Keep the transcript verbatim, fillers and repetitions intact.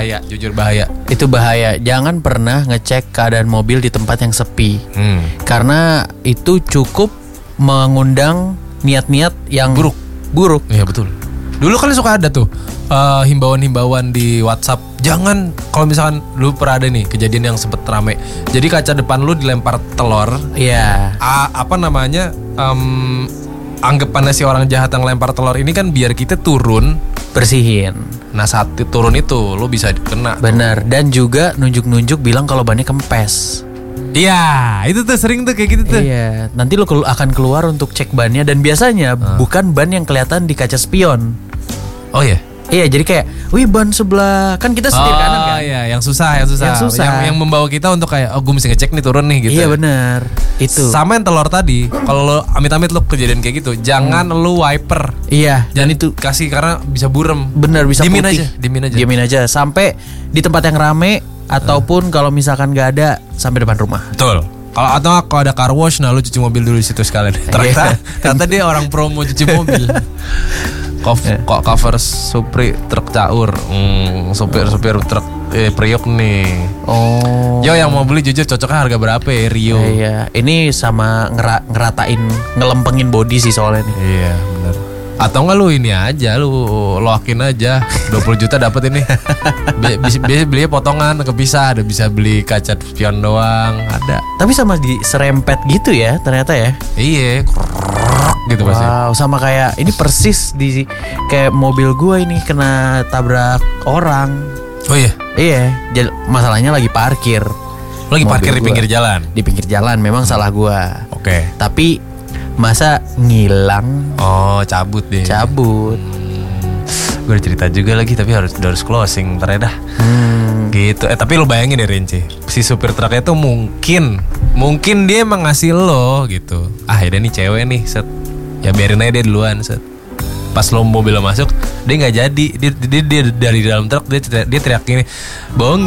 bahaya, jujur bahaya. Itu bahaya. Jangan pernah ngecek keadaan mobil di tempat yang sepi. Hmm. Karena itu cukup mengundang niat-niat yang buruk. Buruk. Iya betul. Dulu kan suka ada tuh uh, himbauan-himbauan di WhatsApp. Jangan, kalau misalkan lu pernah ada nih kejadian yang sempet rame. Jadi kaca depan lu dilempar telur. Iya. A- apa namanya? Um, anggapannya si orang jahat yang lempar telur ini kan biar kita turun bersihin. Nah saat turun itu lu bisa kena. Benar. Dan juga nunjuk-nunjuk bilang kalau bannya kempes. Iya, itu tuh sering tuh kayak gitu tuh. Iya, nanti lo akan keluar untuk cek bannya dan biasanya hmm. bukan ban yang kelihatan di kaca spion. Oh iya. Iya, jadi kayak, wih ban sebelah kan kita setir oh, kanan kan. Oh iya, yang susah, yang susah. Yang susah. Yang, yang membawa kita untuk kayak, oh gue mesti ngecek nih turun nih gitu. Iya benar. Itu. Sama yang telur tadi, kalau lo amit-amit lo kejadian kayak gitu, jangan hmm. lo wiper. Iya. Dan itu kasih karena bisa burem. Benar, bisa dimin putih. aja, dimin aja. Dimin aja sampai di tempat yang rame ataupun kalau misalkan nggak ada sampai depan rumah. Betul. Kalau atau kalau ada car wash, nah lu cuci mobil dulu di situ sekalian. Ternyata, ternyata dia orang promo cuci mobil. Kok kok cover supri truk caur, hmm, supir supir truk eh, Priok nih. Oh. Yo yang mau beli jujur cocoknya harga berapa ya Rio? Eh, iya, ini sama ngera, ngeratain, ngelempengin body sih soalnya nih. Iya benar. Atau enggak lu ini aja, lu loakin aja dua puluh juta dapat ini. Bisa beli potongan kepisah, ada bisa beli kaca spion doang, ada. Tapi sama di serempet gitu ya ternyata ya. Iya, gitu pasti. Wow, sama kayak ini persis di kayak mobil gua ini kena tabrak orang. Oh iya. Iya, jadi masalahnya lagi parkir. Lagi parkir di pinggir jalan. Di pinggir jalan memang hmm. salah gua. Oke. Okay. Tapi masa ngilang? Oh, cabut deh. Cabut. Hmm. Gue udah cerita juga lagi tapi harus harus closing ntar ya dah. Hmm. Gitu. Eh tapi lo bayangin deh Rinci, si supir truknya tuh mungkin mungkin dia emang ngasih lo gitu. Ah ya nih cewek nih set. Ya biarin aja dia duluan set. Pas lo mobil lo masuk, dia nggak jadi. Dia, dia dia dari dalam truk dia dia teriak gini, bohong.